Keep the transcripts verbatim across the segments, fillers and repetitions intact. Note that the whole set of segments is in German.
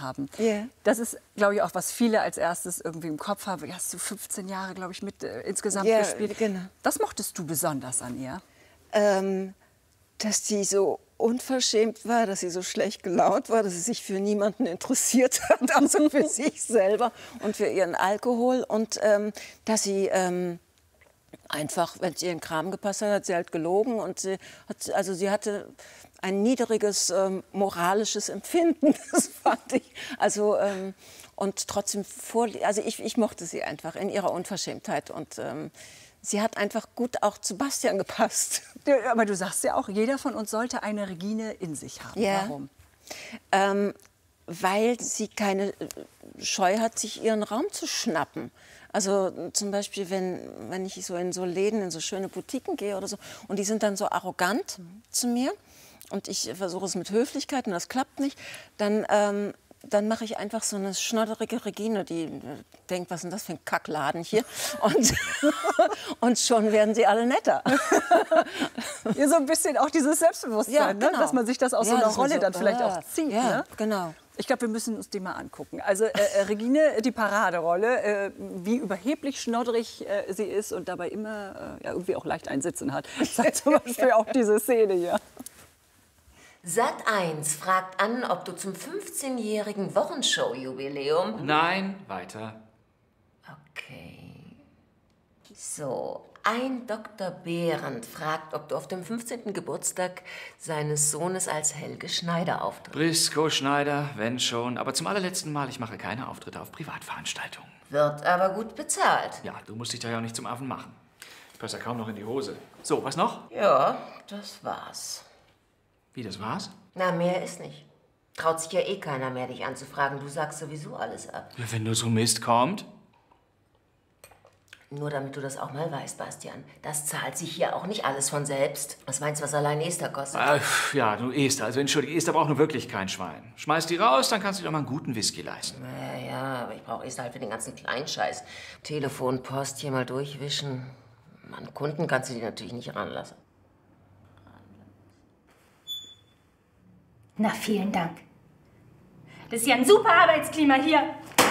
haben. Yeah. Das ist, glaube ich, auch, was viele als erstes irgendwie im Kopf haben. Ja, hast du fünfzehn Jahre, glaube ich, mit äh, insgesamt yeah, gespielt. Genau. Was mochtest du besonders an ihr? Ähm, dass sie so unverschämt war, dass sie so schlecht gelaunt war, dass sie sich für niemanden interessiert hat, also für sich selber und für ihren Alkohol. Und ähm, dass sie ähm, einfach, wenn es ihren Kram gepasst hat, hat sie halt gelogen. Und sie, hat, also sie hatte ein niedriges ähm, moralisches Empfinden, das fand ich. Also, ähm, und trotzdem, vor, also ich, ich mochte sie einfach in ihrer Unverschämtheit. Und ähm, sie hat einfach gut auch zu Bastian gepasst. Aber du sagst ja auch, jeder von uns sollte eine Regine in sich haben. Ja. Warum? Ähm, weil sie keine Scheu hat, sich ihren Raum zu schnappen. Also zum Beispiel, wenn, wenn ich so in so Läden, in so schöne Boutiquen gehe oder so, und die sind dann so arrogant zu mir und ich versuche es mit Höflichkeit und das klappt nicht, dann, ähm, dann mache ich einfach so eine schnodderige Regine, die äh, denkt, was ist denn das für ein Kackladen hier? Und, und schon werden sie alle netter. Ja, so ein bisschen auch dieses Selbstbewusstsein, Ja, ne? genau. Dass man sich das aus Ja, so einer dass man Rolle so, dann vielleicht äh, auch zieht. ja, Ne? genau. Ich glaube, wir müssen uns die mal angucken. Also äh, äh, Regine, die Paraderolle, äh, wie überheblich schnodderig äh, sie ist und dabei immer äh, ja, irgendwie auch leicht ein Sitzen hat. Das ist zum Beispiel auch diese Szene hier. Sat eins fragt an, ob du zum fünfzehnjährigen Wochenshow-Jubiläum... Nein, weiter. Okay. So, ein Doktor Behrendt fragt, ob du auf dem fünfzehnten Geburtstag seines Sohnes als Helge Schneider auftrittst. Briscoe Schneider, wenn schon. Aber zum allerletzten Mal, ich mache keine Auftritte auf Privatveranstaltungen. Wird aber gut bezahlt. Ja, du musst dich da ja auch nicht zum Affen machen. Ich passe ja kaum noch in die Hose. So, was noch? Ja, das war's. Wie, das war's? Na, mehr ist nicht. Traut sich ja eh keiner mehr, dich anzufragen. Du sagst sowieso alles ab. Ja, wenn nur so Mist kommt. Nur damit du das auch mal weißt, Bastian. Das zahlt sich hier auch nicht alles von selbst. Was meinst du, was allein Esther kostet? Äh, ja, du Esther, also entschuldige, Esther braucht nur wirklich kein Schwein. Schmeiß die raus, dann kannst du dir doch mal einen guten Whisky leisten. Ja, ja, aber ich brauche Esther halt für den ganzen Kleinscheiß. Telefon, Post, hier mal durchwischen. An Kunden kannst du die natürlich nicht ranlassen. Na, vielen Dank. Das ist ja ein super Arbeitsklima hier.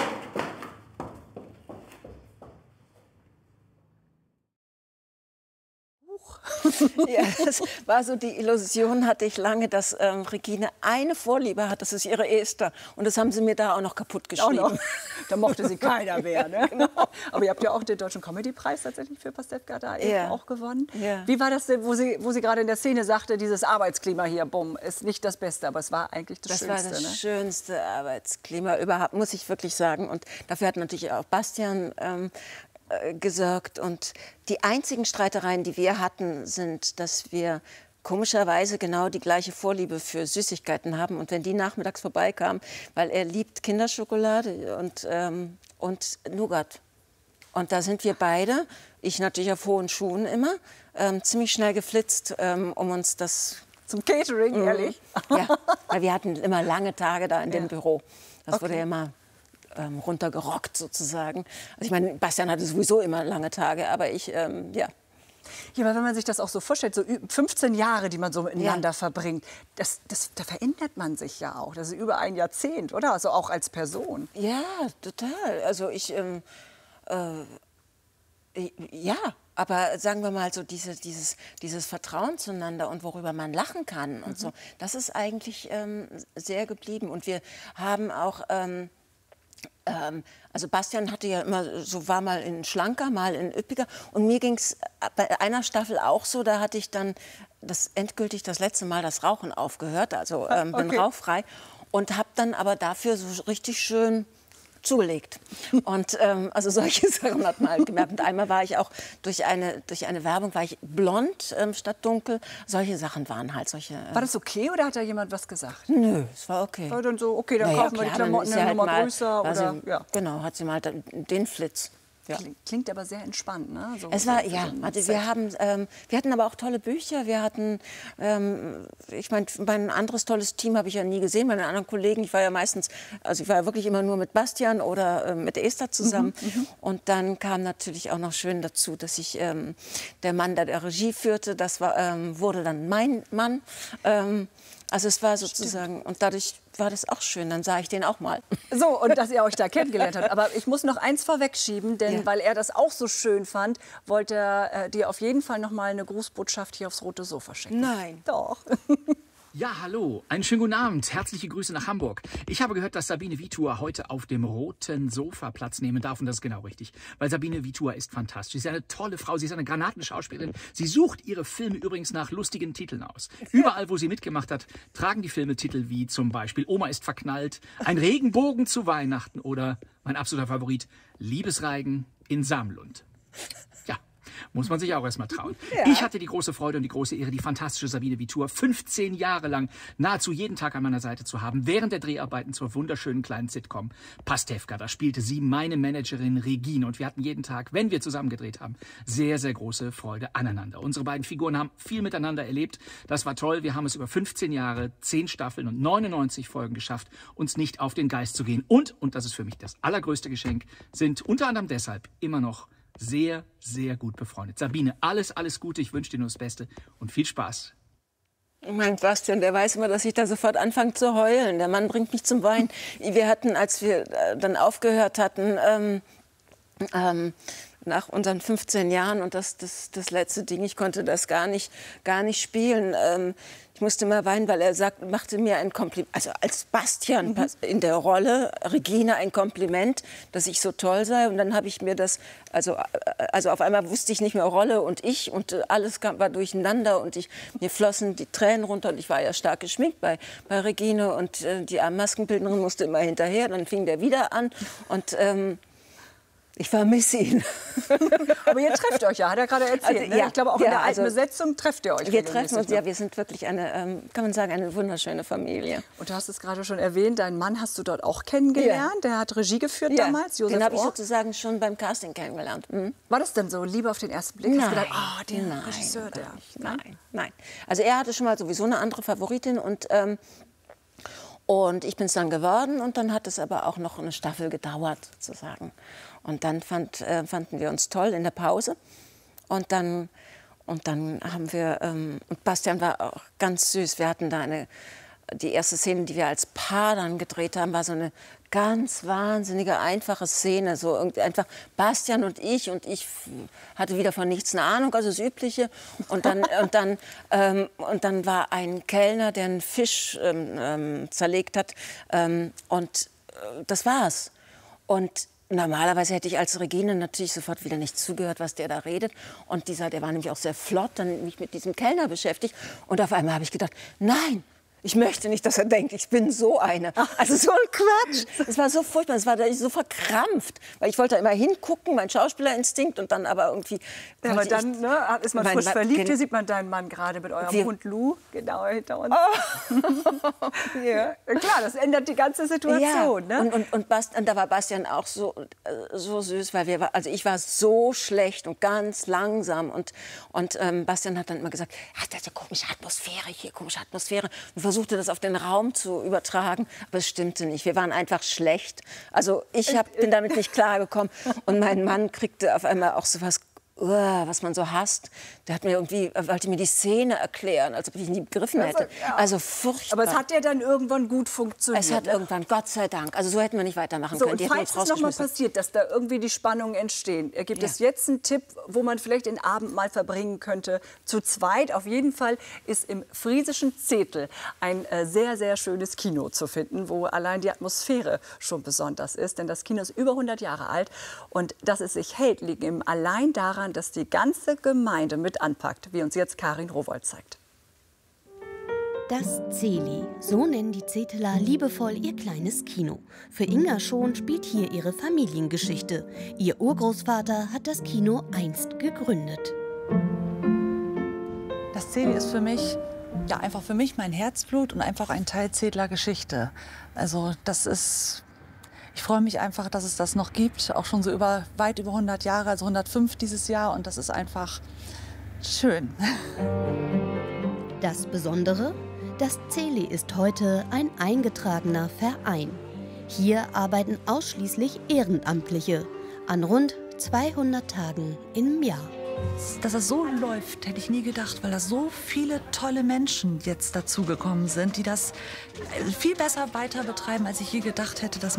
Ja, das war so die Illusion, hatte ich lange, dass ähm, Regine eine Vorliebe hat, das ist ihre Esther. Und das haben sie mir da auch noch kaputt geschrieben. Auch noch. Da mochte sie keiner mehr. Ne? Genau. Aber ihr habt ja auch den Deutschen Comedy-Preis tatsächlich für Pastewka da Ja. auch gewonnen. Ja. Wie war das denn, wo sie, wo sie gerade in der Szene sagte, dieses Arbeitsklima hier, bumm, ist nicht das Beste, aber es war eigentlich das, Das Schönste. war das ne? schönste Arbeitsklima überhaupt, muss ich wirklich sagen. Und dafür hat natürlich auch Bastian ähm, äh, gesorgt. Und die einzigen Streitereien, die wir hatten, sind, dass wir komischerweise genau die gleiche Vorliebe für Süßigkeiten haben. Und wenn die nachmittags vorbeikam, weil er liebt Kinderschokolade und, ähm, und Nougat. Und da sind wir beide, ich natürlich auf hohen Schuhen immer, ähm, ziemlich schnell geflitzt, ähm, um uns das... Zum Catering, Mhm. ehrlich? Ja, weil wir hatten immer lange Tage da in dem Ja. Büro. Das Okay. wurde ja immer ähm, runtergerockt sozusagen. Also ich meine, Bastian hatte sowieso immer lange Tage, aber ich, ähm, ja. Ja, aber wenn man sich das auch so vorstellt, so ü- fünfzehn Jahre, die man so miteinander Ja. verbringt, das, das, da verändert man sich ja auch. Das ist über ein Jahrzehnt, oder? Also auch als Person. Ja, total. Also ich, ähm, äh, ja, aber sagen wir mal so diese, dieses, dieses Vertrauen zueinander und worüber man lachen kann und so, das ist eigentlich ähm, sehr geblieben. Und wir haben auch, ähm, ähm, also Bastian hatte ja immer, so war mal in schlanker, mal in üppiger. Und mir ging es bei einer Staffel auch so, da hatte ich dann das endgültig das letzte Mal das Rauchen aufgehört, also ähm, bin Okay. rauchfrei und habe dann aber dafür so richtig schön zugelegt. Und ähm, also solche Sachen hat man halt gemerkt. Und einmal war ich auch durch eine, durch eine Werbung, war ich blond ähm, statt dunkel. Solche Sachen waren halt solche... Äh, War das okay oder hat da jemand was gesagt? Nö, es war okay. War dann so, okay, dann Naja, kaufen wir die klar, dann Klamotten ist eine ja halt Nummer mal- größer. war Oder, sie- ja. Genau, hat sie mal den, den Flitz. Ja. Klingt, klingt aber sehr entspannt, ne? So, Es war, so- ja, so ein also Set. wir, haben, ähm, wir hatten aber auch tolle Bücher. Wir hatten, ähm, ich meine, mein anderes tolles Team habe ich ja nie gesehen. Meine anderen Kollegen, ich war ja meistens, also ich war ja wirklich immer nur mit Bastian oder äh, mit Esther zusammen. Mhm, Und dann kam natürlich auch noch schön dazu, dass ich, ähm, der Mann, der der Regie führte, das war, ähm, wurde dann mein Mann. Ähm, also es war sozusagen, und dadurch war das auch schön. Dann sah ich den auch mal. So, und dass ihr euch da kennengelernt habt. Aber ich muss noch eins vorwegschieben, denn Ja. weil er das auch so schön fand, wollte er äh, dir auf jeden Fall noch mal eine Grußbotschaft hier aufs rote Sofa schicken. Nein. Doch. Ja, hallo. Einen schönen guten Abend. Herzliche Grüße nach Hamburg. Ich habe gehört, dass Sabine Vitur heute auf dem roten Sofa Platz nehmen darf. Und das ist genau richtig. Weil Sabine Vitur ist fantastisch. Sie ist eine tolle Frau. Sie ist eine Granatenschauspielerin. Sie sucht ihre Filme übrigens nach lustigen Titeln aus. Überall, wo sie mitgemacht hat, tragen die Filme Titel wie zum Beispiel Oma ist verknallt, Ein Regenbogen zu Weihnachten oder mein absoluter Favorit, Liebesreigen in Samlund. Ja. Muss man sich auch erst mal trauen. Ja. Ich hatte die große Freude und die große Ehre, die fantastische Sabine Vitur fünfzehn Jahre lang nahezu jeden Tag an meiner Seite zu haben, während der Dreharbeiten zur wunderschönen kleinen Sitcom Pastewka. Da spielte sie meine Managerin Regine und wir hatten jeden Tag, wenn wir zusammen gedreht haben, sehr, sehr große Freude aneinander. Unsere beiden Figuren haben viel miteinander erlebt. Das war toll. Wir haben es über fünfzehn Jahre, zehn Staffeln und neunundneunzig Folgen geschafft, uns nicht auf den Geist zu gehen. Und, und das ist für mich das allergrößte Geschenk, sind unter anderem deshalb immer noch sehr, sehr gut befreundet. Sabine, alles, alles Gute. Ich wünsche dir nur das Beste und viel Spaß. Mein Bastian, der weiß immer, dass ich da sofort anfange zu heulen. Der Mann bringt mich zum Weinen. Wir hatten, als wir dann aufgehört hatten, ähm, ähm, nach unseren fünfzehn Jahren und das, das, das letzte Ding, ich konnte das gar nicht, gar nicht spielen. Ähm, ich musste mal weinen, weil er sagt, machte mir ein Kompliment, also als Bastian mhm. in der Rolle, Regine ein Kompliment, dass ich so toll sei. Und dann habe ich mir das, also, also auf einmal wusste ich nicht mehr Rolle und ich und alles kam, war durcheinander und ich, mir flossen die Tränen runter und ich war ja stark geschminkt bei, bei Regine und äh, die Maskenbildnerin musste immer hinterher, dann fing der wieder an und ähm, ich vermisse ihn. Aber ihr trefft euch ja, hat er gerade erzählt. Also, ne? ja, Ich glaube, auch ja, in der alten also, Besetzung trefft ihr euch. Wir treffen uns, ne? ja, wir sind wirklich eine, ähm, kann man sagen, eine wunderschöne Familie. Und du hast es gerade schon erwähnt, deinen Mann hast du dort auch kennengelernt. Ja. Der hat Regie geführt ja. damals, Josef Den habe ich Orr. sozusagen schon beim Casting kennengelernt. Mhm. War das denn so, Liebe auf den ersten Blick? Nein, hast du gedacht, oh, der nein, Regisseur, der. Nein, nein, nein. Also er hatte schon mal sowieso eine andere Favoritin und ähm, Und ich bin es dann geworden und dann hat es aber auch noch eine Staffel gedauert, sozusagen. Und dann fand, äh, fanden wir uns toll in der Pause. Und dann, und dann haben wir, ähm, und Bastian war auch ganz süß. Wir hatten da eine, die erste Szene, die wir als Paar dann gedreht haben, war so eine ganz wahnsinnige, einfache Szene. So irgendwie einfach Bastian und ich und ich hatte wieder von nichts eine Ahnung, also das Übliche. Und dann, und dann, ähm, und dann war ein Kellner, der einen Fisch ähm, ähm, zerlegt hat. Ähm, und äh, das war's. Und normalerweise hätte ich als Regine natürlich sofort wieder nicht zugehört, was der da redet. Und dieser, der war nämlich auch sehr flott, dann mich mit diesem Kellner beschäftigt. Und auf einmal habe ich gedacht, nein, ich möchte nicht, dass er denkt, ich bin so eine. Also so ein Quatsch. Es war so furchtbar, es war so verkrampft. Weil ich wollte da immer hingucken, mein Schauspielerinstinkt und dann aber irgendwie... Ja, aber dann ne, ist man frisch mein, verliebt. Hier sieht man deinen Mann gerade mit eurem wir, Hund Lou, genau hinter uns. Oh. Ja. Klar, das ändert die ganze Situation. Ja. Ne? Und, und, und, Bast, und da war Bastian auch so, äh, so süß, weil wir war, also ich war so schlecht und ganz langsam. Und, und ähm, Bastian hat dann immer gesagt, ach, das ist eine komische Atmosphäre hier, komische Atmosphäre. Und versuchte das auf den Raum zu übertragen, aber es stimmte nicht. Wir waren einfach schlecht. Also ich hab, bin damit nicht klargekommen. Und mein Mann kriegte auf einmal auch so was, was man so hasst. Der hat mir irgendwie, wollte mir die Szene erklären, als ob ich nie begriffen hätte. Also, ja. Also furchtbar. Aber es hat ja dann irgendwann gut funktioniert. Es hat ne? irgendwann, Gott sei Dank. Also so hätten wir nicht weitermachen so, können. Die und falls es noch mal passiert, dass da irgendwie die Spannungen entstehen, gibt ja. es jetzt einen Tipp, wo man vielleicht den Abend mal verbringen könnte, zu zweit. Auf jeden Fall ist im friesischen Zetel ein äh, sehr, sehr schönes Kino zu finden, wo allein die Atmosphäre schon besonders ist. Denn das Kino ist über hundert Jahre alt und dass es sich hält, liegt eben allein daran, dass die ganze Gemeinde mit anpackt, wie uns jetzt Karin Rowohlt zeigt. Das Zeli, so nennen die Zeteler liebevoll ihr kleines Kino. Für Inga Schon spielt hier ihre Familiengeschichte. Ihr Urgroßvater hat das Kino einst gegründet. Das Zeli ist für mich, ja, einfach für mich mein Herzblut und einfach ein Teil Zedler Geschichte. Also das ist... Ich freue mich einfach, dass es das noch gibt, auch schon so über, weit über hundert Jahre, also hundertfünf dieses Jahr. Und das ist einfach schön. Das Besondere? Das Zeli ist heute ein eingetragener Verein. Hier arbeiten ausschließlich Ehrenamtliche an rund zweihundert Tagen im Jahr. Dass das so läuft, hätte ich nie gedacht, weil da so viele tolle Menschen jetzt dazugekommen sind, die das viel besser weiter betreiben, als ich je gedacht hätte, dass